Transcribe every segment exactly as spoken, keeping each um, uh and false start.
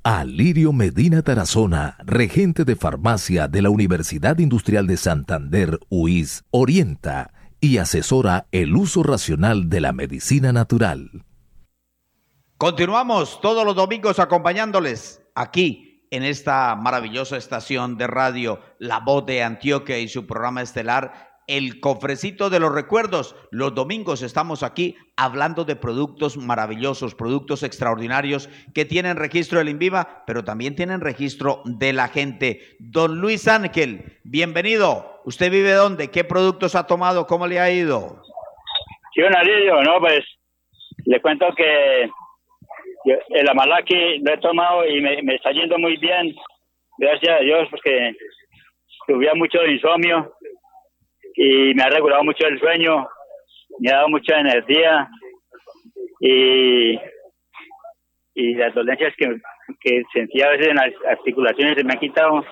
Alirio Medina Tarazona, regente de farmacia de la Universidad Industrial de Santander, U I S, orienta y asesora el uso racional de la medicina natural. Continuamos todos los domingos acompañándoles aquí en esta maravillosa estación de radio, La Voz de Antioquia, y su programa estelar, El Cofrecito de los Recuerdos. Los domingos estamos aquí hablando de productos maravillosos, productos extraordinarios que tienen registro del INVIMA, pero también tienen registro de la gente. Don Luis Ángel, bienvenido. ¿Usted vive dónde? ¿Qué productos ha tomado? ¿Cómo le ha ido? Sí, un alivio, ¿no? Pues le cuento que yo, el Amalaki lo he tomado y me, me está yendo muy bien, gracias a Dios, porque sufría mucho de insomnio y me ha regulado mucho el sueño, me ha dado mucha energía y, y las dolencias que, que sentía a veces en las articulaciones se me han quitado.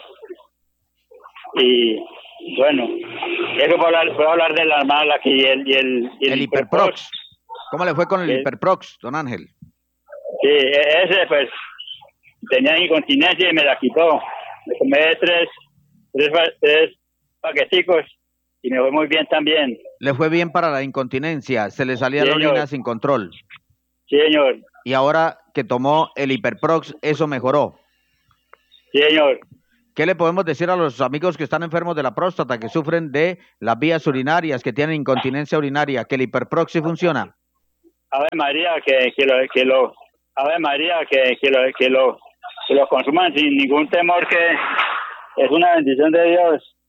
Y bueno, eso puedo hablar, puedo hablar del Amalaki y el, y el, y el, el Hiperprox. ¿Cómo le fue con el, el Hiperprox, don Ángel? Sí, ese pues tenía incontinencia y me la quitó. Me tomé tres, tres, tres paqueticos y me fue muy bien también. ¿Le fue bien para la incontinencia? ¿Se le salía sí, la orina sin control? Sí, señor. Y ahora que tomó el Hiperprox, ¿eso mejoró? Sí, señor. ¿Qué le podemos decir a los amigos que están enfermos de la próstata, que sufren de las vías urinarias, que tienen incontinencia urinaria, que el Hiperprox sí funciona? Ave María, que, que lo... Que lo Ave María, que, que, lo, que, lo, que lo consuman sin ningún temor, que es una bendición de Dios.